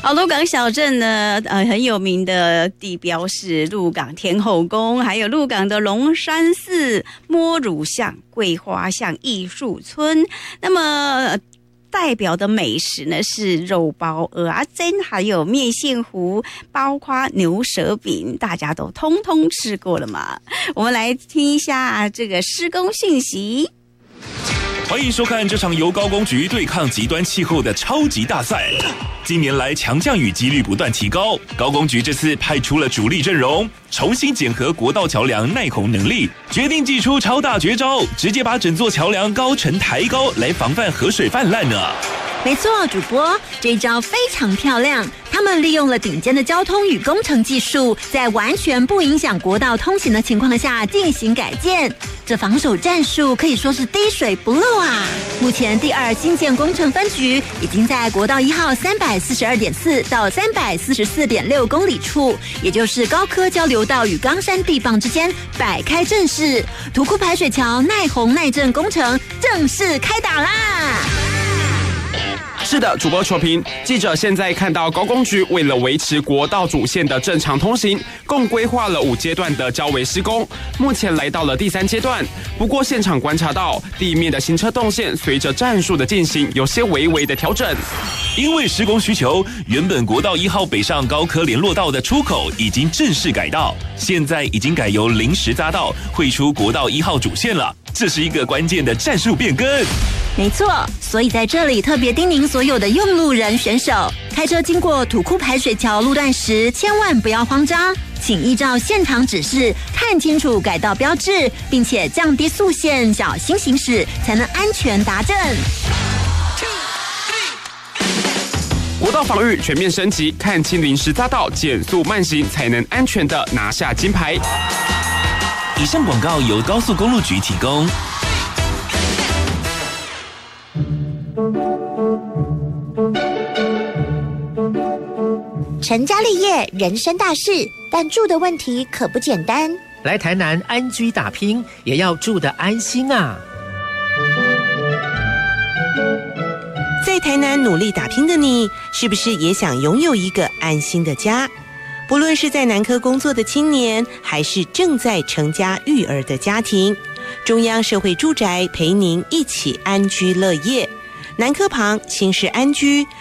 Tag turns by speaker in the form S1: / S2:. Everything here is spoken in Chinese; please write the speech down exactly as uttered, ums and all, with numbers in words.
S1: 好，鹿港小镇呢，呃，很有名的地标是鹿港天后宫，还有鹿港的龙山寺、摸乳巷、桂花巷艺术村。那么代表的美食呢是肉包、蚵仔煎，还有面线糊，包括牛舌饼，大家都通通吃过了嘛？我们来听一下这个施工讯息。
S2: 欢迎收看这场由高工局对抗极端气候的超级大赛。近年来强降雨几率不断提高，高工局这次派出了主力阵容，重新检核国道桥梁耐洪能力，决定祭出超大绝招，直接把整座桥梁高程抬高，来防范河水泛滥呢。
S3: 没错，主播，这一招非常漂亮。他们利用了顶尖的交通与工程技术，在完全不影响国道通行的情况下进行改建。这防守战术可以说是滴水不漏啊！目前第二新建工程分局已经在国道一号三百四十二点四到三百四十四点六公里处，也就是高科交流道与冈山地磅之间摆开阵势，土库排水桥耐洪耐震工程正式开打啦！
S4: 是的，主播球评，记者现在看到高工局为了维持国道主线的正常通行，共规划了五阶段的交围施工，目前来到了第三阶段。不过现场观察到，地面的行车动线随着战术的进行，有些微微的调整。
S2: 因为施工需求，原本国道一号北上高科联络道的出口已经正式改道，现在已经改由临时匝道汇出国道一号主线了。这是一个关键的战术变更。
S3: 没错，所以在这里特别叮咛所有的用路人选手，开车经过土库排水桥路段时，千万不要慌张，请依照现场指示看清楚改道标志，并且降低速限，小心行驶，才能安全达阵。
S4: 国道防御全面升级，看清临时匝道，减速慢行，才能安全的拿下金牌。
S2: 以上广告由高速公路局提供。
S5: 成家立业，人生大事，但住的问题可不简单。
S6: 来台南安居打拼，也要住得安心啊！
S7: 在台南努力打拼的你，是不是也想拥有一个安心的家？不论是在南科工作的青年，还是正在成家育儿的家庭，中央社会住宅陪您一起安居乐业。南科旁新市安居